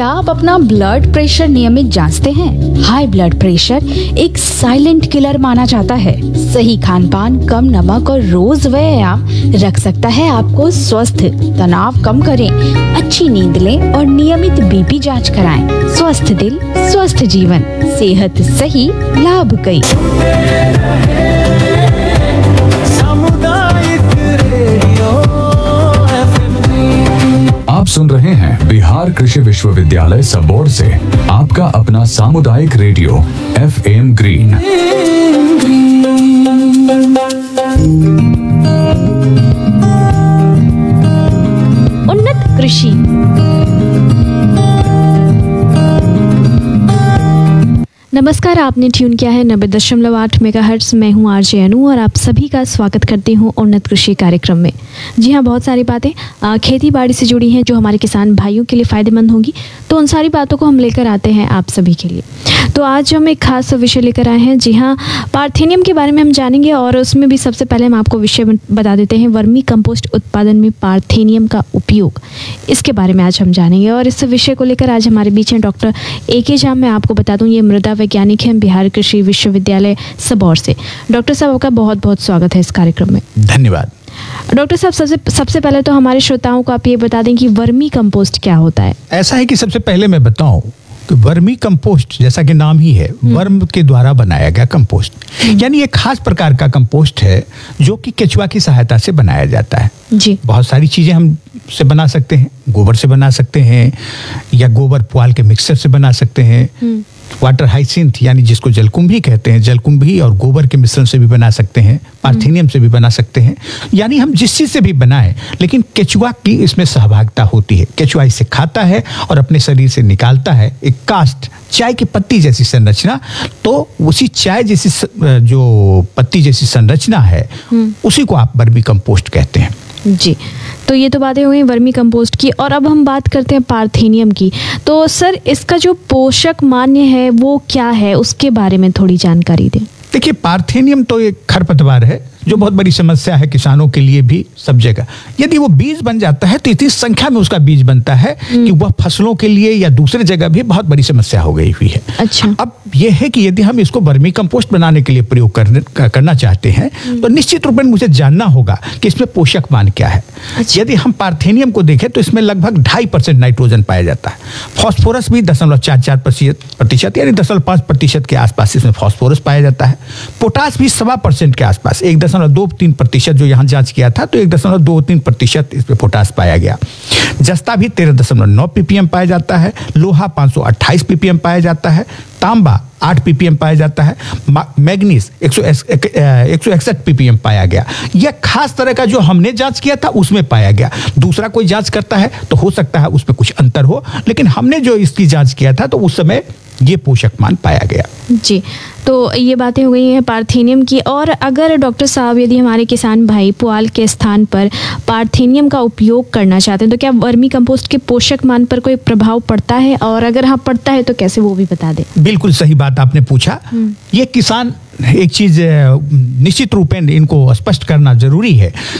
क्या आप अपना ब्लड प्रेशर नियमित जांचते हैं? हाई ब्लड प्रेशर एक साइलेंट किलर माना जाता है। सही खान पान, कम नमक और रोज व्यायाम रख सकता है आपको स्वस्थ। तनाव कम करें, अच्छी नींद लें और नियमित बीपी जांच कराएं। स्वस्थ दिल, स्वस्थ जीवन, सेहत सही, लाभ कई। आप सुन रहे हैं बिहार कृषि विश्वविद्यालय सबौर से आपका अपना सामुदायिक रेडियो FM ग्रीन। उन्नत कृषि। नमस्कार, आपने ट्यून किया है 90.8 मेगाहर्ट्ज। मैं हूं आरजे अनु और आप सभी का स्वागत करती हूं उन्नत कृषि कार्यक्रम में। जी हाँ, बहुत सारी बातें खेती बाड़ी से जुड़ी हैं जो हमारे किसान भाइयों के लिए फ़ायदेमंद होंगी, तो उन सारी बातों को हम लेकर आते हैं आप सभी के लिए। तो आज हम एक खास विषय लेकर आए हैं। जी हाँ, पार्थेनियम के बारे में हम जानेंगे और उसमें भी सबसे पहले हम आपको विषय बता देते हैं, वर्मी कंपोस्ट उत्पादन में पार्थेनियम का उपयोग, इसके बारे में आज हम जानेंगे। और इस विषय को लेकर आज हमारे बीच हैं डॉक्टर AK जाम। मैं आपको बता दूं, ये मृदा वैज्ञानिक हैं बिहार कृषि विश्वविद्यालय सबौर से। डॉक्टर साहब, आपका बहुत बहुत स्वागत है इस कार्यक्रम में। धन्यवाद। डॉक्टर साहब, सबसे पहले तो हमारे श्रोताओं को आप ये बता दें कि वर्मी कंपोस्ट क्या होता है। ऐसा है कि सबसे पहले मैं बताऊं कि वर्मी कंपोस्ट, जैसा कि नाम ही है, वर्म के द्वारा बनाया गया कंपोस्ट, यानी एक खास प्रकार का कंपोस्ट है जो कि केचुआ की सहायता से बनाया जाता है। जी, बहुत सारी चीजें हम से बना सकते हैं। गोबर से बना सकते हैं या गोबर पुआल के मिक्सचर से बना सकते हैं। वाटर हाइसिंथ यानी जिसको जलकुंभी कहते हैं, जलकुंभी और गोबर के मिश्रण से भी बना सकते हैं। पार्थेनियम से भी बना सकते हैं। यानी हम जिस चीज से भी बनाएं, लेकिन केचुआ की इसमें सहभागिता होती है। केचुआ इसे खाता है और अपने शरीर से निकालता है एक कास्ट, चाय की पत्ती जैसी संरचना। तो उसी चाय जैसी जो पत्ती जैसी संरचना है, उसी को आप वर्मी कंपोस्ट कहते हैं। जी, तो ये तो बातें हो गई वर्मी कंपोस्ट की। और अब हम बात करते हैं पार्थेनियम की। तो सर, इसका जो पोषक मान्य है वो क्या है, उसके बारे में थोड़ी जानकारी दें। देखिए, पार्थेनियम तो एक खरपतवार है जो बहुत बड़ी समस्या है किसानों के लिए भी, सब जगह। यदि वो बीज बन जाता है तो इतनी संख्या में उसका बीज बनता है कि वह फसलों के लिए या दूसरे जगह भी बहुत बड़ी समस्या हो गई हुई है। अच्छा। अब यह है कि यदि हम इसको वर्मी कंपोस्ट बनाने के लिए प्रयोग करना चाहते हैं तो निश्चित रूप में मुझे जानना होगा कि इसमें पोषक मान क्या है। अच्छा। यदि हम पार्थेनियम को देखें तो इसमें लगभग 2.5% नाइट्रोजन पाया जाता है। फॉस्फोरस भी 0.44% यानी 0.5% के आसपास इसमें फॉस्फोरस पाया जाता है। पोटास भी 1.25% के आसपास, 1.23% जो यहाँ जांच किया था, तो 1.23% इसमें पोटास पाया गया। जस्ता भी 13.9 ppm पाया जाता है। लोहा 528 ppm पाया जाता है। तांबा 8 ppm पाया जाता है। मैग्नीज 161 ppm पाया गया। यह खास तरह का जो हमने जांच किया था उसमें पाया गया। दूसरा कोई जांच करता है तो हो सकता है उसमें कुछ अंतर हो, लेकिन हमने जो इसकी जांच किया था तो उस समय ये पोषक मान पाया गया। जी, तो ये बातें हो गई हैं पार्थेनियम की। और अगर डॉक्टर साहब, यदि हमारे किसान भाई पुआल के स्थान पर पार्थेनियम का उपयोग करना चाहते हैं तो क्या वर्मी कंपोस्ट के पोषक मान पर कोई प्रभाव पड़ता है, और अगर हाँ पड़ता है तो कैसे, वो भी बता दें। बिल्कुल सही बात आपने पूछा। ये किसान, एक चीज निश्चित रूप में इनको स्पष्ट करना जरूरी है